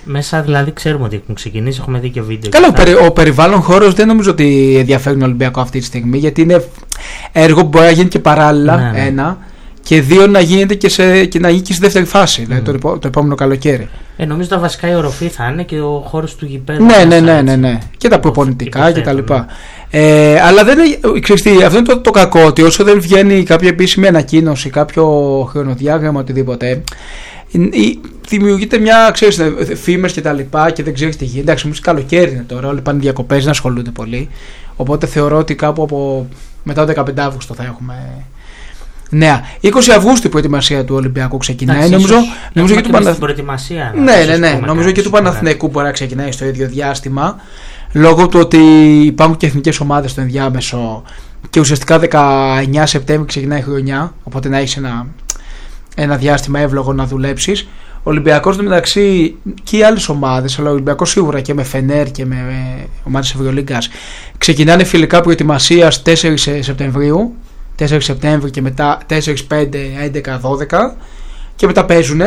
Μέσα δηλαδή ξέρουμε ότι έχουν ξεκινήσει, έχουμε δει και βίντεο. Καλά, ο περιβάλλον χώρος δεν νομίζω ότι ενδιαφέρει τον Ολυμπιακό αυτή τη στιγμή, γιατί είναι έργο που μπορεί να γίνει και παράλληλα, ένα, και δύο να γίνεται και να γίνει και στη δεύτερη φάση, δηλαδή το επόμενο καλοκαίρι. Νομίζω τα βασικά η οροφή θα είναι και ο χώρος του γηπέδου. Ναι. Και τα προπονητικά και τα λοιπά. Αλλά δεν είναι, ξέρεις τι, αυτό είναι το κακό, ότι όσο δεν βγαίνει κάποια επίσημη ανακοίνωση, κάποιο χρονοδιάγραμμα, οτιδήποτε, δημιουργείται μια, ξέρεις, φήμες και τα λοιπά και δεν ξέρεις τι γίνεται. Εντάξει, όμως καλοκαίρι είναι τώρα, όλοι πάνε διακοπές, να ασχολούνται πολύ. Οπότε θεωρώ ότι κάπου από μετά το 15 Αύγουστο θα έχουμε νέα. 20 Αυγούστου η προετοιμασία του Ολυμπιακού ξεκινάει. Νομίζω και του Παναθηναϊκού. Ναι. Νομίζω και του Παναθηναϊκού μπορεί να ξεκινάει στο ίδιο διάστημα. Λόγω του ότι υπάρχουν και εθνικές ομάδες στο ενδιάμεσο και ουσιαστικά 19 Σεπτέμβρη ξεκινάει η χρονιά. Οπότε να έχεις ένα διάστημα εύλογο να δουλέψεις. Ο Ολυμπιακός μεταξύ και οι άλλες ομάδες, αλλά ο Ολυμπιακός σίγουρα και με Φενέρ και με ομάδες Ευρωλίγκας, ξεκινάνε φιλικά προετοιμασίας 4 Σεπτεμβρίου. 4 Σεπτέμβρη και μετά 4, 5, 11, 12 και μετά παίζουν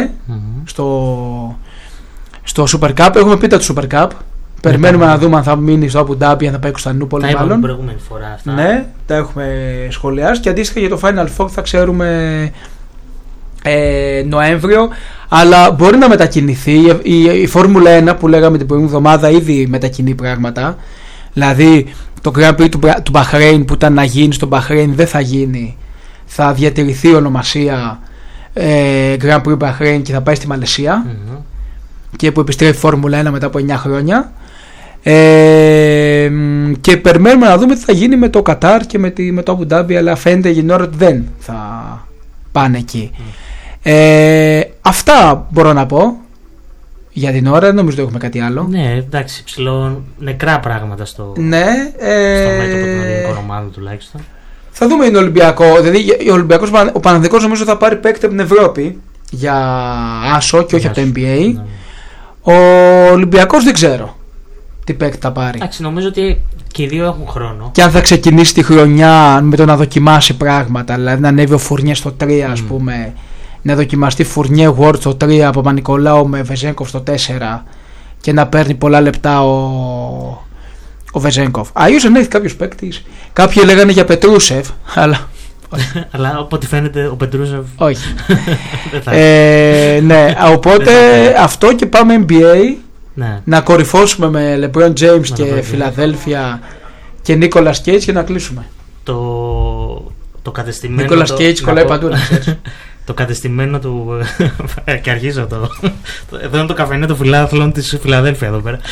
στο Super Cup. Έχουμε πει τα του Super Cup. Περιμένουμε να δούμε αν θα μείνει στο Abu Dhabi, αν θα πάει Κωνσταντινούπολη. Τα είπαμε την προηγούμενη φορά αυτά. Ναι, τα έχουμε σχολιάσει και αντίστοιχα για το Final Four θα ξέρουμε Νοέμβριο, αλλά μπορεί να μετακινηθεί. Η Φόρμουλα 1 που λέγαμε την προηγούμενη εβδομάδα ήδη μετακινεί πράγματα. Δηλαδή το Grand Prix του Μπαχρέιν που ήταν να γίνει στο Μπαχρέιν δεν θα γίνει. Θα διατηρηθεί η ονομασία Grand Prix Μπαχρέιν και θα πάει στη Μαλαισία, και που επιστρέφει η Φόρμουλα 1 μετά από 9 χρόνια. Και περιμένουμε να δούμε τι θα γίνει με το Κατάρ και με το Abu Dhabi, αλλά φαίνεται για την ώρα ότι δεν θα πάνε εκεί. Αυτά μπορώ να πω για την ώρα, δεν νομίζω ότι έχουμε κάτι άλλο. Ναι, εντάξει, ψηλό νεκρά πράγματα στο μέτωπο των ελληνικών ομάδων τουλάχιστον. Θα δούμε τον Ολυμπιακό. Δηλαδή ο Παναθηναϊκός νομίζω θα πάρει παίκτη από την Ευρώπη για άσο και όχι από το NBA. Ο Ολυμπιακός δεν ξέρω τι παίκτη θα πάρει. Εντάξει, νομίζω ότι και οι δύο έχουν χρόνο. Και αν θα ξεκινήσει τη χρονιά με το να δοκιμάσει πράγματα, δηλαδή να ανέβει ο Φουρνιέ στο 3, ας πούμε, να δοκιμαστεί Φουρνιέ World στο 3 από Παπα-Νικολάου με Βεζένκοφ στο 4 και να παίρνει πολλά λεπτά ο Βεζένκοφ. Αλλιώς δεν έχει κάποιος παίκτης. Κάποιοι λέγανε για Πετρούσεφ, αλλά. Αλλά από ό,τι φαίνεται ο Πετρούσεφ. Όχι. Ναι, οπότε αυτό και πάμε NBA. Ναι. Να κορυφώσουμε με LeBron James και Φιλαδέλφια και Νίκολας Κέιτς και να κλείσουμε. Το κατεστημένο. Νίκολας Κέιτς κολλάει παντού, να ξέρεις. Το κατεστημένο του. Και αρχίζω το. Εδώ είναι το καφενέ των φιλάθλων της Φιλαδέλφια εδώ πέρα.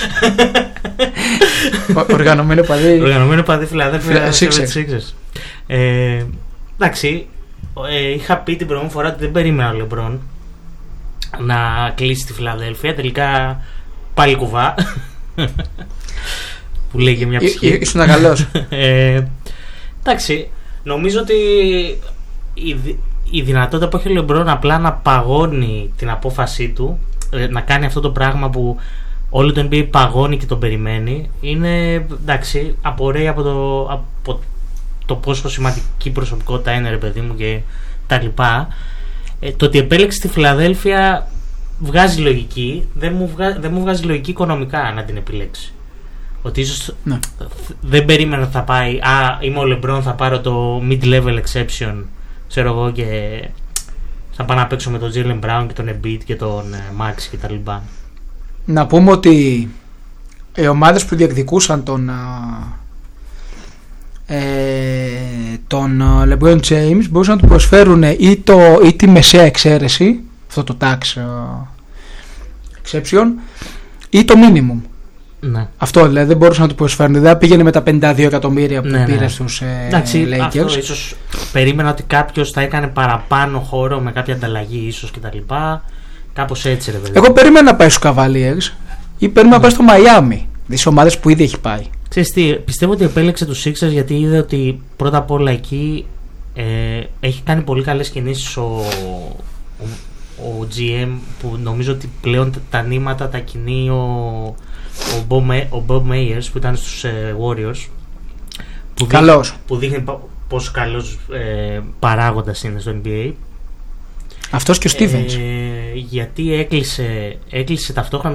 Οργανωμένο παδί Φιλαδέλφια. Sixers. Εντάξει, είχα πει την προηγούμενη φορά ότι δεν περίμενα ο Λεμπρόν να κλείσει τη Φιλαδέλφια. Τελικά πάλι κουβά. Που λέει και μια ψυχή. Ήσουν καλός. Εντάξει, νομίζω ότι η δυνατότητα που έχει ο Λεμπρόν απλά να παγώνει την απόφασή του, να κάνει αυτό το πράγμα που όλο το NBA παγώνει και τον περιμένει, είναι, εντάξει, απορρέει από το πόσο σημαντική προσωπικότητα είναι, ρε παιδί μου, και τα λοιπά. Το ότι επέλεξε τη Φιλαδέλφια βγάζει λογική, δεν μου βγάζει λογική οικονομικά να την επιλέξει. Ότι ίσως δεν περίμενα ότι θα πάει, είμαι ο Λεμπρόν, θα πάρω το mid-level exception, ξέρω εγώ, και θα πάω να παίξω με τον Jaylen Brown και τον Embiid και τον Max και τα λοιπά. Να πούμε ότι οι ομάδες που διεκδικούσαν τον LeBron James μπορούσαν να του προσφέρουν ή τη μεσαία εξαίρεση, αυτό το tax exception, ή το minimum. Ναι. Αυτό δηλαδή δεν μπορούσαν να του προσφέρουν. Δεν πήγαινε με τα 52 εκατομμύρια που πήρε στους Lakers. Αυτό ίσως περίμενα ότι κάποιος θα έκανε παραπάνω χώρο με κάποια ανταλλαγή ίσως και τα λοιπά. Κάπως έτσι, ρε παιδί. Εγώ περίμενα να πάει στους Cavaliers ή περίμενα να πάει στο Miami, τις ομάδες που ήδη έχει πάει. Ξέρεις τι, πιστεύω ότι επέλεξε τους Sixers γιατί είδε ότι πρώτα απ' όλα εκεί έχει κάνει πολύ καλές κινήσεις ο GM, που νομίζω ότι πλέον τα νήματα τα κινεί ο Bob Mayers που ήταν στους Warriors, που δείχνει πόσο καλός παράγοντας είναι στο NBA. Αυτός και ο Stevens. Γιατί έκλεισε ταυτόχρονα